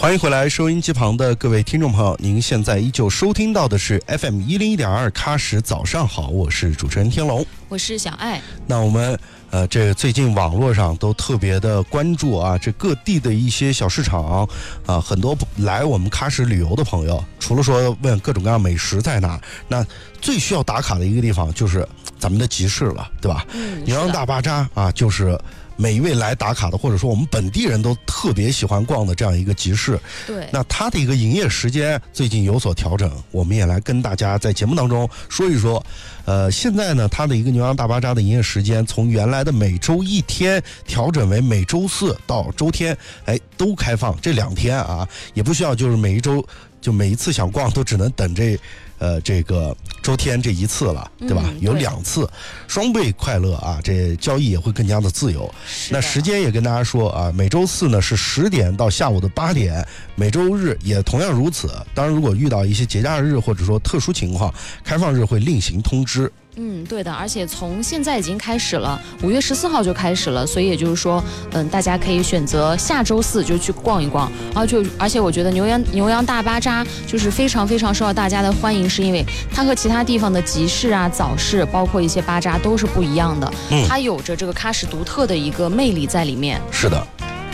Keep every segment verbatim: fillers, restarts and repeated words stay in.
欢迎回来，收音机旁的各位听众朋友，您现在依旧收听到的是 F M 一零一点二喀什早上好，我是主持人天龙， 我是小爱。 那我们呃，这最近网络上都特别的关注啊，这各地的一些小市场啊，很多来我们喀什旅游的朋友，除了说问各种各样美食在哪，那最需要打卡的一个地方就是咱们的集市了，对吧？ 嗯， 牛羊大巴扎啊，就是每一位来打卡的，或者说我们本地人都特别喜欢逛的这样一个集市。 对， 那它的一个营业时间最近有所调整，我们也来跟大家在节目当中说一说。呃，现在呢，它的一个牛羊大巴扎的营业时间从原来的每周一天调整为每周四到周天，哎，都开放这两天啊，也不需要就是每一周就每一次想逛都只能等这。呃，这个周天这一次了，对吧？ 嗯、 有两次，双倍快乐啊！这交易也会更加的自由。那时间也跟大家说啊，每周四呢是十点到下午的八点，每周日也同样如此。当然，如果遇到一些节假日或者说特殊情况，开放日会另行通知。 嗯，对的，而且从现在已经开始了，五月十四号就开始了，所以也就是说，嗯，大家可以选择下周四就去逛一逛，然后就而且我觉得牛羊牛羊大巴扎就是非常非常受到大家的欢迎，是因为它和其他地方的集市啊、早市，包括一些巴扎都是不一样的，嗯，它有着这个喀什独特的一个魅力在里面。 是的。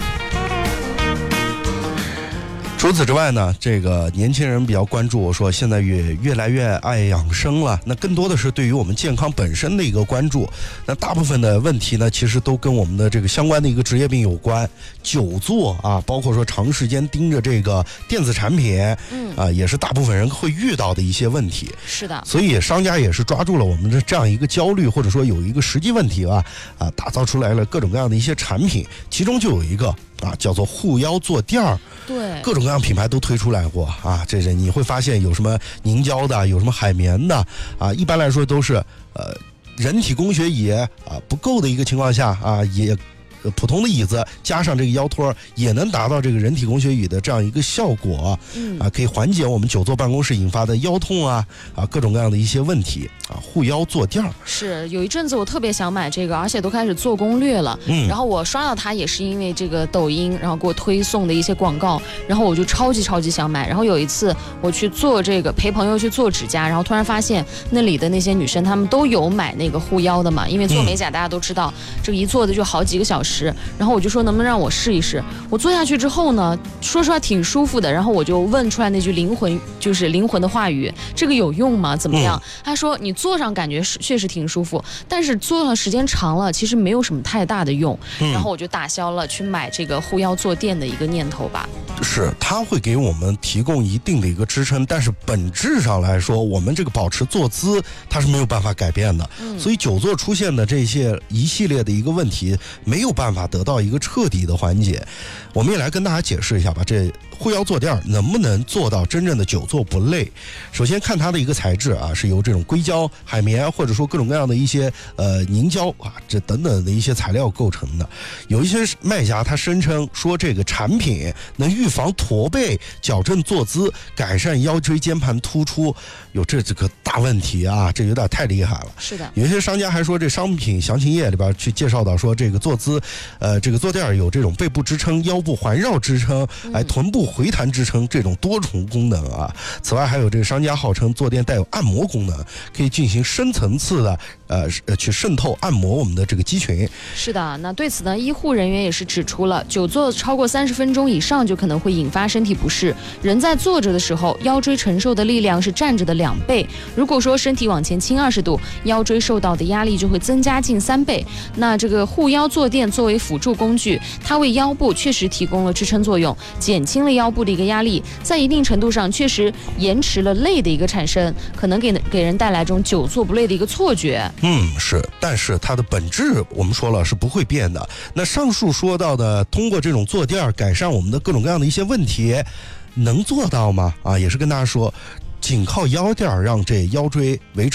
除此之外呢，这个年轻人比较关注，我说现在越越来越爱养生了，那更多的是对于我们健康本身的一个关注。那大部分的问题呢，其实都跟我们的这个相关的一个职业病有关，久坐啊，包括说长时间盯着这个电子产品，嗯啊，也是大部分人会遇到的一些问题。 是的， 所以商家也是抓住了我们的这样一个焦虑，或者说有一个实际问题啊啊，打造出来了各种各样的一些产品，其中就有一个。啊，叫做护腰坐垫儿， 对， 各种各样品牌都推出来过啊。这是你会发现有什么凝胶的，有什么海绵的啊。一般来说都是呃人体工学椅啊不够的一个情况下啊，也普通的椅子加上这个腰托也能达到这个人体工学椅的这样一个效果，嗯啊，可以缓解我们久坐办公室引发的腰痛啊啊各种各样的一些问题啊。护腰坐垫儿是有一阵子我特别想买这个，而且都开始做攻略了。嗯，然后我刷到它也是因为这个抖音，然后给我推送的一些广告，然后我就超级超级想买。然后有一次我去做这个陪朋友去做指甲，然后突然发现那里的那些女生她们都有买那个护腰的嘛，因为做美甲大家都知道，嗯、这个一做的就好几个小时。然后我就说能不能让我试一试？我做下去之后呢，说实话挺舒服的。然后我就问出来那句灵魂，就是灵魂的话语：这个有用吗？怎么样？嗯、他说你坐上感觉是确实挺舒服，但是坐上时间长了，其实没有什么太大的用。嗯、然后我就打消了去买这个护腰坐垫的一个念头吧。 是，它会给我们提供一定的一个支撑，但是本质上来说，我们这个保持坐姿它是没有办法改变的。嗯、所以久坐出现的这些一系列的一个问题，没有办法得到一个彻底的缓解。我们也来跟大家解释一下吧，这护腰坐垫能不能做到真正的久坐不累？首先看它的一个材质啊，是由这种硅胶、海绵或者说各种各样的一些呃凝胶啊，这等等的一些材料构成的。有一些卖家他声称说这个产品能预防驼背、矫正坐姿、改善腰椎间盘突出，有这这个大问题啊，这有点太厉害了。 是的， 有一些商家还说这商品详情页里边去介绍到说这个坐姿，呃，这个坐垫有这种背部支撑、腰部环绕支撑、哎臀部回弹支撑这种多重功能啊。此外还有这个商家号称坐垫带有按摩功能，可以进行深层次的呃去渗透按摩我们的这个肌群。 是的，那对此呢，医护人员也是指出了，久坐超过三十分钟以上就可能会引发身体不适。人在坐着的时候，腰椎承受的力量是站着的两倍。如果说身体往前倾二十度，腰椎受到的压力就会增加近三倍。那这个护腰坐垫作为辅助工具，它为腰部确实提供了支撑作用，减轻了腰部的一个压力，在一定程度上确实延迟了累的一个产生，可能给给人带来这种久坐不累的一个错觉。 嗯，是，但是它的本质我们说了是不会变的。那上述说到的，通过这种坐垫改善我们的各种各样的一些问题，能做到吗？啊，也是跟大家说，仅靠腰垫让这腰椎维持这种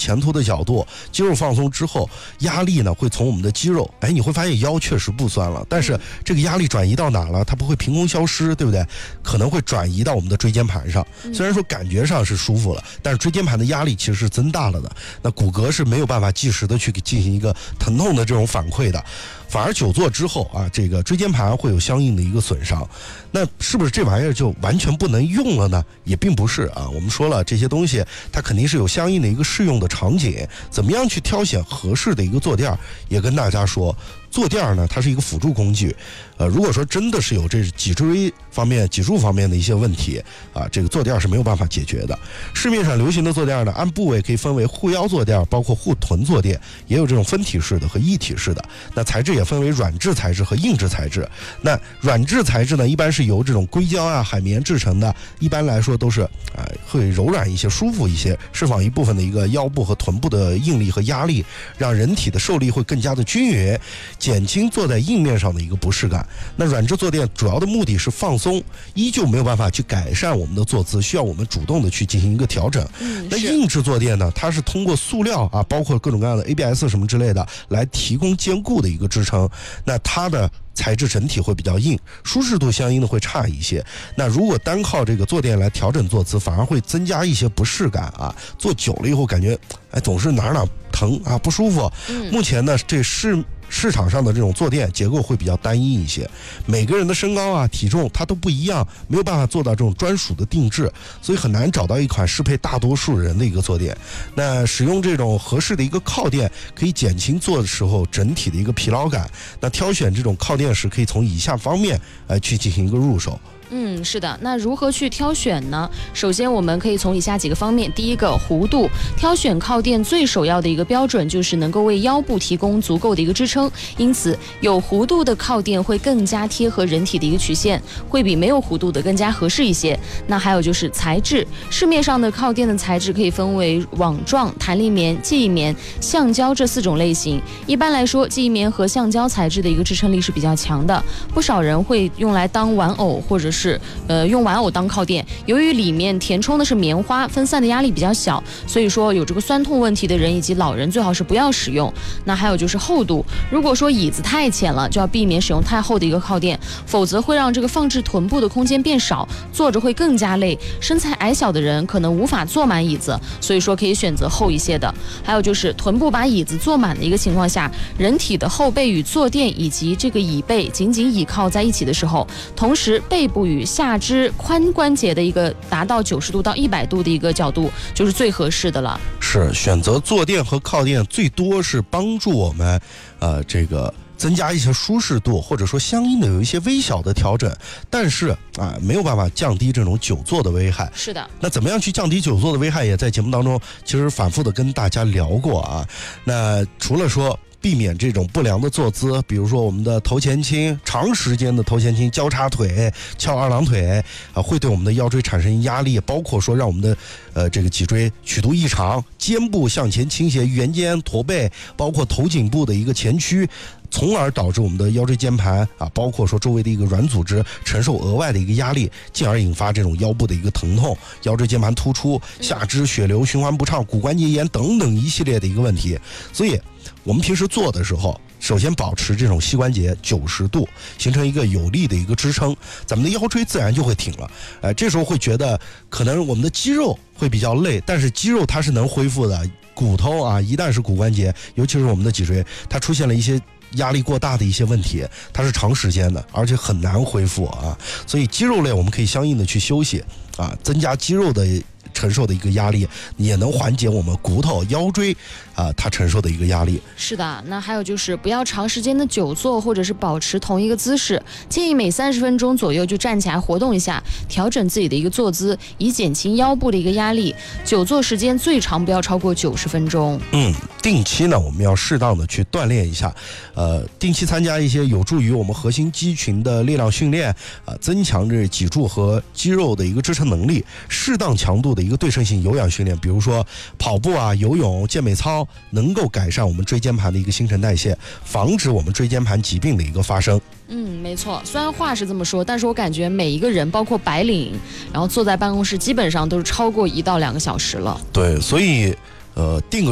前凸的角度，肌肉放松之后，压力呢会从我们的肌肉，哎，你会发现腰确实不酸了，但是这个压力转移到哪了？它不会凭空消失，对不对？可能会转移到我们的椎间盘上。虽然说感觉上是舒服了，但是椎间盘的压力其实是增大了的，那骨骼是没有办法及时的去进行一个疼痛的这种反馈的。反而久坐之后啊，这个椎间盘会有相应的一个损伤。那是不是这玩意儿就完全不能用了呢？也并不是啊。我们说了，这些东西它肯定是有相应的一个适用的场景，怎么样去挑选合适的一个坐垫，也跟大家说。坐垫呢，它是一个辅助工具，呃，如果说真的是有这脊椎方面、脊柱方面的一些问题啊，这个坐垫是没有办法解决的。市面上流行的坐垫呢，按部位可以分为护腰坐垫，包括护臀坐垫，也有这种分体式的和一体式的。那材质也分为软质材质和硬质材质。那软质材质呢，一般是由这种硅胶啊、海绵制成的，一般来说都是啊、呃、会柔软一些、舒服一些，释放一部分的一个腰部和臀部的应力和压力，让人体的受力会更加的均匀。减轻坐在硬面上的一个不适感。那软质坐垫主要的目的是放松，依旧没有办法去改善我们的坐姿，需要我们主动的去进行一个调整。嗯、那硬质坐垫呢，它是通过塑料啊，包括各种各样的 A B S 什么之类的，来提供坚固的一个支撑。那它的材质整体会比较硬，舒适度相应的会差一些。那如果单靠这个坐垫来调整坐姿，反而会增加一些不适感啊。坐久了以后，感觉哎总是哪哪疼啊，不舒服。嗯、目前呢，这市市场上的这种坐垫结构会比较单一一些，每个人的身高啊、体重它都不一样，没有办法做到这种专属的定制，所以很难找到一款适配大多数人的一个坐垫。那使用这种合适的一个靠垫，可以减轻坐的时候整体的一个疲劳感。那挑选这种靠垫时，可以从以下方面来去进行一个入手。 嗯，是的。那如何去挑选呢？首先，我们可以从以下几个方面。第一个，弧度。挑选靠垫最首要的一个标准就是能够为腰部提供足够的一个支撑，因此有弧度的靠垫会更加贴合人体的一个曲线，会比没有弧度的更加合适一些。那还有就是材质，市面上的靠垫的材质可以分为网状、弹力棉、记忆棉、橡胶这四种类型。一般来说，记忆棉和橡胶材质的一个支撑力是比较强的，不少人会用来当玩偶或者是呃用玩偶当靠垫，由于里面填充的是棉花，分散的压力比较小，所以说有这个酸痛问题的人以及老人最好是不要使用。那还有就是厚度，如果说椅子太浅了，就要避免使用太厚的一个靠垫，否则会让这个放置臀部的空间变少，坐着会更加累。身材矮小的人可能无法坐满椅子，所以说可以选择厚一些的。还有就是臀部把椅子坐满的一个情况下，人体的后背与坐垫以及这个椅背紧紧倚靠在一起的时候，同时背部与下肢髋关节的一个达到九十度到一百度的一个角度，就是最合适的了。 是选择坐垫和靠垫，最多是帮助我们，呃，这个增加一些舒适度，或者说相应的有一些微小的调整，但是啊，没有办法降低这种久坐的危害。 是的。 那怎么样去降低久坐的危害，也在节目当中其实反复的跟大家聊过啊。那除了说避免这种不良的坐姿，比如说我们的头前倾，长时间的头前倾、交叉腿、翘二郎腿啊，会对我们的腰椎产生压力，包括说让我们的呃这个脊椎曲度异常，肩部向前倾斜、圆肩、驼背，包括头颈部的一个前屈，从而导致我们的腰椎间盘啊，包括说周围的一个软组织承受额外的一个压力，进而引发这种腰部的一个疼痛、腰椎间盘突出、下肢血流循环不畅、骨关节炎等等一系列的一个问题。所以我们平时坐的时候，首先保持这种膝关节九十度，形成一个有力的一个支撑，咱们的腰椎自然就会挺了。哎、呃，这时候会觉得可能我们的肌肉会比较累，但是肌肉它是能恢复的。骨头啊，一旦是骨关节，尤其是我们的脊椎，它出现了一些压力过大的一些问题，它是长时间的，而且很难恢复啊。所以肌肉类我们可以相应的去休息啊，增加肌肉的承受的一个压力，也能缓解我们骨头、腰椎啊它承受的一个压力。 是的。那还有就是不要长时间的久坐，或者是保持同一个姿势，建议每三十分钟左右就站起来活动一下，调整自己的一个坐姿，以减轻腰部的一个压力。久坐时间最长不要超过九十分钟。 嗯，定期呢我们要适当的去锻炼一下，呃，定期参加一些有助于我们核心肌群的力量训练啊、呃，增强这脊柱和肌肉的一个支撑能力，适当强度的一个对称性有氧训练，比如说跑步啊、游泳、健美操，能够改善我们椎间盘的一个新陈代谢，防止我们椎间盘疾病的一个发生。 嗯，没错。虽然话是这么说，但是我感觉每一个人，包括白领，然后坐在办公室，基本上都是超过一到两个小时了。 对，所以呃，定个